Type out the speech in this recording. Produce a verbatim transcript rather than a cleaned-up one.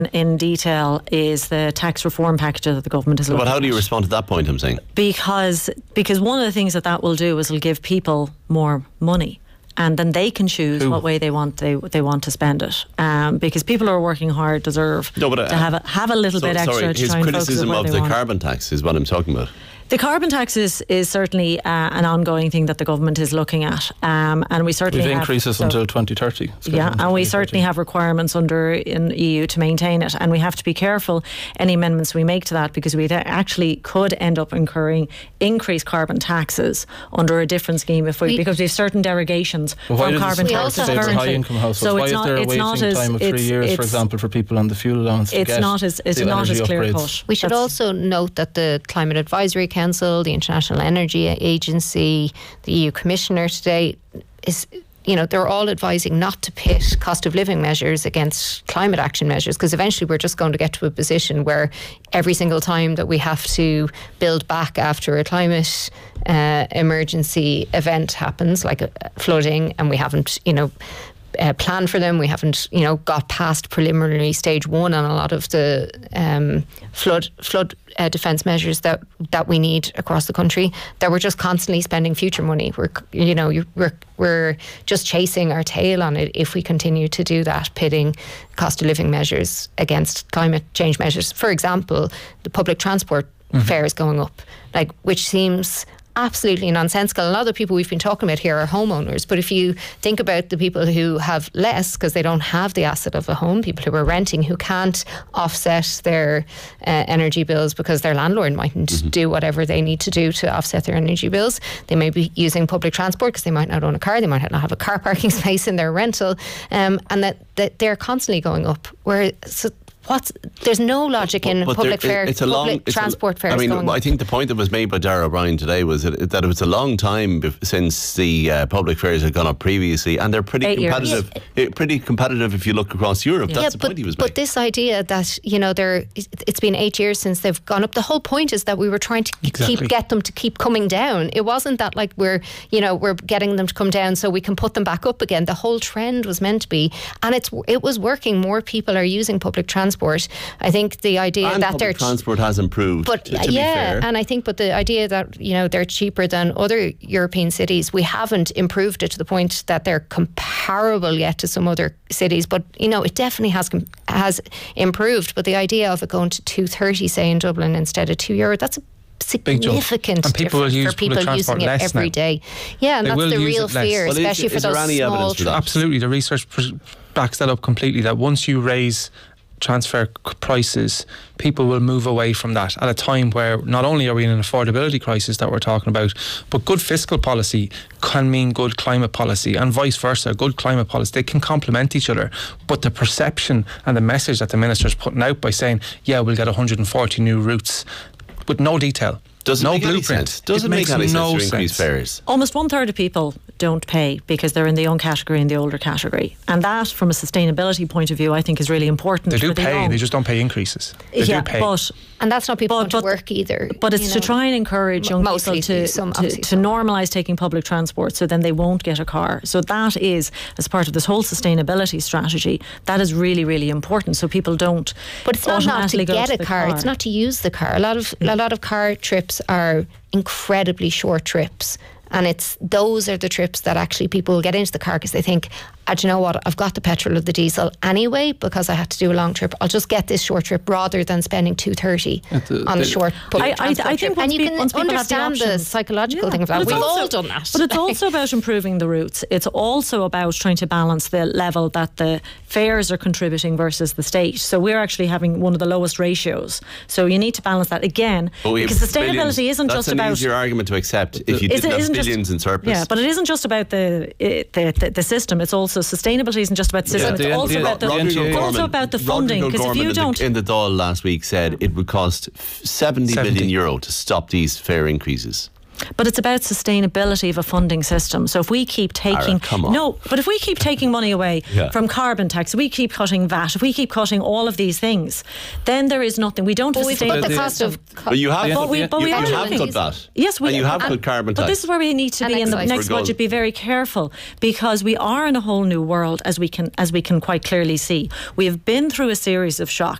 in detail is the tax reform package that the government is looking at. But how do you respond to that point, I'm saying? Because because one of the things that that will do is it'll give people more money. And then they can choose Who? what way they want they they want to spend it. Um, because people who are working hard deserve no, but, uh, to have a, have a little so, bit extra sorry, to try and focus his criticism of the want. carbon tax is what I'm talking about. The carbon tax is, is certainly uh, an ongoing thing that the government is looking at, um, and we certainly We've have increases so, until twenty thirty. Yeah, and we certainly have requirements under in E U to maintain it, and we have to be careful any amendments we make to that, because we actually could end up incurring increased carbon taxes under a different scheme if we, we because we have certain derogations well, from carbon taxes currently. High income households. So why it's is not, there a it's waiting not as, time of three years, for example, for people on the fuel allowance? It's not as it's not as clear cut. We should That's, also note that the Climate Advisory Council, the International Energy Agency, the E U Commissioner today is, you know, they're all advising not to pit cost of living measures against climate action measures, because eventually we're just going to get to a position where every single time that we have to build back after a climate uh, emergency event happens, like a, flooding, and we haven't, you know, Uh, plan for them. We haven't, you know, got past preliminary stage one on a lot of the um, flood flood uh, defence measures that that we need across the country. That we're just constantly spending future money. We're, you know, we're we're just chasing our tail on it if we continue to do that, pitting cost of living measures against climate change measures. For example, the public transport mm-hmm. fares going up, like which seems absolutely nonsensical. A lot of the people we've been talking about here are homeowners, but if you think about the people who have less because they don't have the asset of a home, people who are renting, who can't offset their uh, energy bills because their landlord mightn't mm-hmm. do whatever they need to do to offset their energy bills. They may be using public transport because they might not own a car, they might not have a car parking space in their rental, um, and that, that they're constantly going up. Where so What's, there's no logic in but public there, fare, it's a public long, transport fares. I mean, going I think the point that was made by Darragh O'Brien today was that, that it was a long time since the uh, public fares had gone up previously, and they're pretty Eight competitive. Yeah. Pretty competitive if you look across Europe. Yeah. That's yeah, the but, point he was making. But this idea that, you know, they're, it's been eight years since they've gone up. The whole point is that we were trying to exactly. keep get them to keep coming down. It wasn't that like we're, you know, we're getting them to come down so we can put them back up again. The whole trend was meant to be, and it's it was working. More people are using public transport. I think the idea and that public they're transport has improved, but to, to yeah, be fair. And I think, but the idea that, you know, they're cheaper than other European cities, we haven't improved it to the point that they're comparable yet to some other cities. But you know, it definitely has has improved. But the idea of it going to two thirty, say in Dublin instead of two euro, that's a significant and people will use for people using it every now. day. Yeah, and they that's the real fear, well, especially is, for is those there any small evidence for that? Absolutely, the research backs that up completely. That once you raise transfer prices, people will move away from that at a time where not only are we in an affordability crisis that we're talking about, but good fiscal policy can mean good climate policy, and vice versa. Good climate policy, they can complement each other. But the perception and the message that the minister is putting out by saying, yeah, we'll get one hundred forty new routes with no detail, Does it no make blueprint. Any sense? Does it, it make any no sense to increase fares? Almost one third of people don't pay because they're in the young category and the older category, and that, from a sustainability point of view, I think is really important. They do the pay; young. they just don't pay increases. They yeah, do pay. but and that's not people but, want but, to work either. But it's you to know, try and encourage young people to some, to, to normalise taking public transport, so then they won't get a car. So that is, as part of this whole sustainability strategy, that is really, really important. So people don't. But it's not not to get to a car. car. It's not to use the car. A lot of a lot of car trips are incredibly short trips, and it's those are the trips that actually people will get into the car because they think, oh, do you know what, I've got the petrol or the diesel anyway because I had to do a long trip, I'll just get this short trip rather than spending two thirty the, on the, a short public I, I, transport I trip. think and you pe- can the, understand the psychological yeah, thing of that. We've also, all done that. But it's also about improving the routes. It's also about trying to balance the level that the fares are contributing versus the state. So we're actually having one of the lowest ratios. So you need to balance that again, because sustainability billions. isn't That's just an about... That's an easier argument to accept if you is didn't it, have billions just, in surplus. Yeah, but it isn't just about the the, the, the system. It's also, sustainability isn't just about the system. Yeah, it's also the, about the, the, the it's also about the funding. Because if you in don't... The, in the Dáil last week said it would cost seventy billion euro to stop these fare increases. But it's about sustainability of a funding system. So if we keep taking... Ara, come on. No, but if we keep taking money away yeah. from carbon tax, if we keep cutting V A T, if we keep cutting all of these things, then there is nothing. We don't have But a sustainable the cost of... But you have, but we, but you, we you are have looking- cut that. Yes, we and you have and, cut carbon tax. But this is where we need to And be in the excise. next We're budget. Be very careful, because we are in a whole new world, as we can as we can quite clearly see. We have been through a series of shocks.